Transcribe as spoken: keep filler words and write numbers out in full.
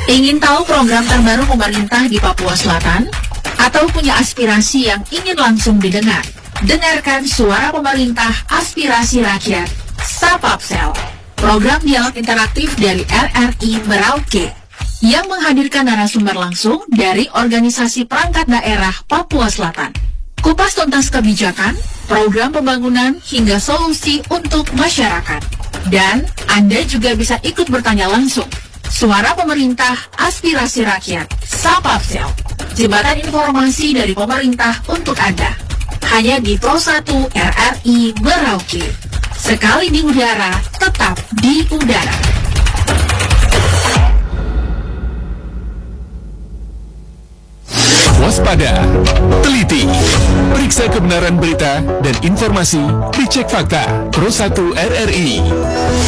Ingin tahu program terbaru pemerintah di Papua Selatan? Atau punya aspirasi yang ingin langsung didengar? Dengarkan suara pemerintah aspirasi rakyat, Sapapsel, program dialog interaktif dari R R I Merauke, yang menghadirkan narasumber langsung dari organisasi perangkat daerah Papua Selatan. Kupas tuntas kebijakan, program pembangunan, hingga solusi untuk masyarakat. Dan Anda juga bisa ikut bertanya langsung. Suara pemerintah, aspirasi rakyat, Sapapsel, jembatan informasi dari pemerintah untuk Anda. Hanya di Pro satu R R I Merauke. Sekali di udara, tetap di udara. Waspada, teliti, periksa kebenaran berita dan informasi, dicek fakta. Pro satu R R I.